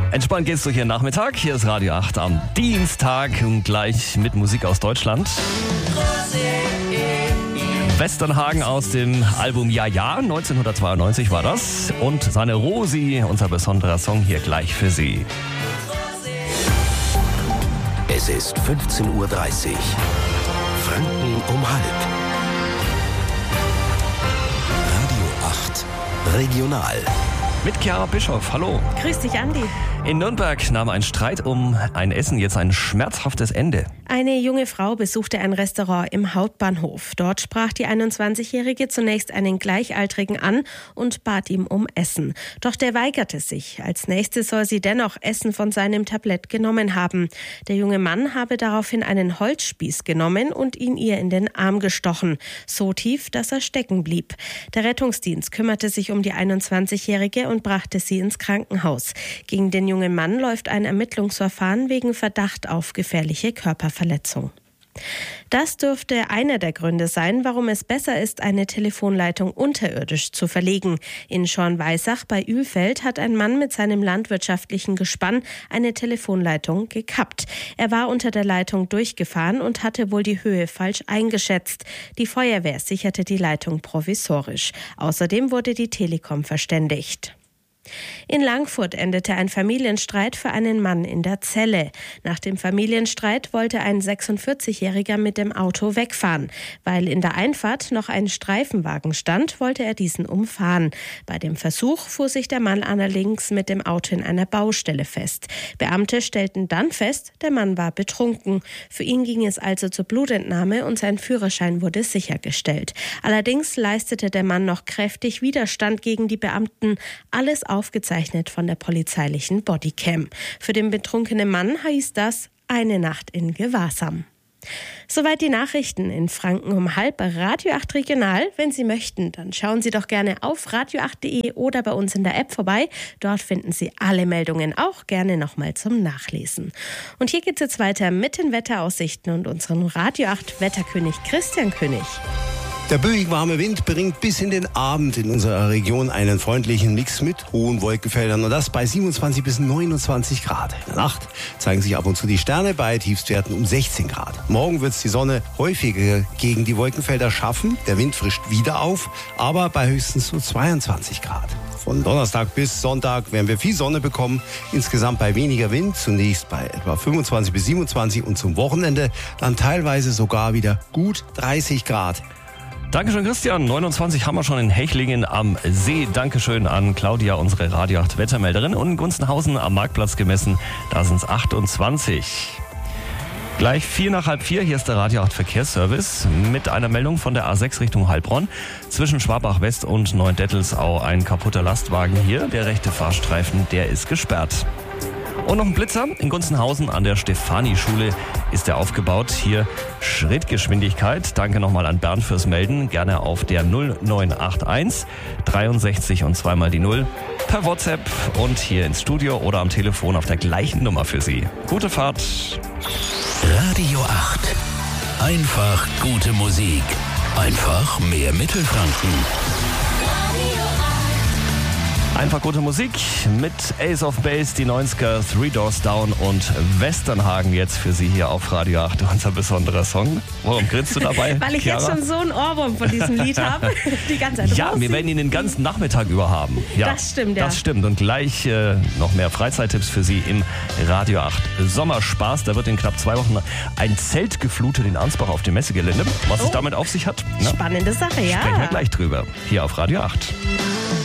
Entspannt geht's durch Ihren Nachmittag. Hier ist Radio 8 am Dienstag und gleich mit Musik aus Deutschland. Westernhagen aus dem Album Ja Ja, 1992 war das. Und seine Rosi, unser besonderer Song hier gleich für Sie. Es ist 15:30 Uhr. Franken um halb. Radio 8 Regional. Mit Chiara Bischoff, hallo. Grüß dich, Andi. In Nürnberg nahm ein Streit um ein Essen jetzt ein schmerzhaftes Ende. Eine junge Frau besuchte ein Restaurant im Hauptbahnhof. Dort sprach die 21-Jährige zunächst einen Gleichaltrigen an und bat ihm um Essen. Doch der weigerte sich. Als nächstes soll sie dennoch Essen von seinem Tablett genommen haben. Der junge Mann habe daraufhin einen Holzspieß genommen und ihn ihr in den Arm gestochen. So tief, dass er stecken blieb. Der Rettungsdienst kümmerte sich um die 21-Jährige und brachte sie ins Krankenhaus. Gegen den jungen Mann läuft ein Ermittlungsverfahren wegen Verdacht auf gefährliche Körperverletzung. Das dürfte einer der Gründe sein, warum es besser ist, eine Telefonleitung unterirdisch zu verlegen. In Schornweissach bei Uelfeld hat ein Mann mit seinem landwirtschaftlichen Gespann eine Telefonleitung gekappt. Er war unter der Leitung durchgefahren und hatte wohl die Höhe falsch eingeschätzt. Die Feuerwehr sicherte die Leitung provisorisch. Außerdem wurde die Telekom verständigt. In Langfurt endete ein Familienstreit für einen Mann in der Zelle. Nach dem Familienstreit wollte ein 46-Jähriger mit dem Auto wegfahren. Weil in der Einfahrt noch ein Streifenwagen stand, wollte er diesen umfahren. Bei dem Versuch fuhr sich der Mann allerdings mit dem Auto in einer Baustelle fest. Beamte stellten dann fest, der Mann war betrunken. Für ihn ging es also zur Blutentnahme und sein Führerschein wurde sichergestellt. Allerdings leistete der Mann noch kräftig Widerstand gegen die Beamten. Alles aufgezeichnet von der polizeilichen Bodycam. Für den betrunkenen Mann hieß das eine Nacht in Gewahrsam. Soweit die Nachrichten in Franken um halb bei Radio 8 Regional. Wenn Sie möchten, dann schauen Sie doch gerne auf radio8.de oder bei uns in der App vorbei. Dort finden Sie alle Meldungen auch gerne nochmal zum Nachlesen. Und hier geht es jetzt weiter mit den Wetteraussichten und unserem Radio 8 Wetterkönig Christian König. Der böig warme Wind bringt bis in den Abend in unserer Region einen freundlichen Mix mit hohen Wolkenfeldern und das bei 27 bis 29 Grad. In der Nacht zeigen sich ab und zu die Sterne bei Tiefstwerten um 16 Grad. Morgen wird es die Sonne häufiger gegen die Wolkenfelder schaffen. Der Wind frischt wieder auf, aber bei höchstens so 22 Grad. Von Donnerstag bis Sonntag werden wir viel Sonne bekommen, insgesamt bei weniger Wind, zunächst bei etwa 25 bis 27 und zum Wochenende dann teilweise sogar wieder gut 30 Grad. Dankeschön, Christian. 29 haben wir schon in Hechlingen am See. Dankeschön an Claudia, unsere Radio 8 Wettermelderin. Und in Gunzenhausen am Marktplatz gemessen, da sind es 28. Gleich 4:45, hier ist der Radio 8 Verkehrsservice mit einer Meldung von der A6 Richtung Heilbronn. Zwischen Schwabach West und Neuendettelsau ein kaputter Lastwagen hier. Der rechte Fahrstreifen, der ist gesperrt. Und noch ein Blitzer in Gunzenhausen an der Stefani-Schule ist der aufgebaut. Hier Schrittgeschwindigkeit. Danke nochmal an Bernd fürs Melden. Gerne auf der 0981 63 und zweimal die 0 per WhatsApp und hier ins Studio oder am Telefon auf der gleichen Nummer für Sie. Gute Fahrt. Radio 8. Einfach gute Musik. Einfach mehr Mittelfranken. Einfach gute Musik mit Ace of Base, die 90er, Three Doors Down und Westernhagen jetzt für Sie hier auf Radio 8, unser besonderer Song. Warum grinst du dabei, Weil ich Chiara? Jetzt schon so einen Ohrwurm von diesem Lied habe. Die ganze Zeit. Ja, wir werden ihn den ganzen Nachmittag über haben. Ja, das stimmt, ja. Das stimmt. Und gleich noch mehr Freizeittipps für Sie im Radio 8 Sommerspaß. Da wird in knapp 2 Wochen ein Zelt geflutet in Ansbach auf dem Messegelände. Was es damit auf sich hat, Spannende Sache, ja. Sprechen wir gleich drüber. Hier auf Radio 8.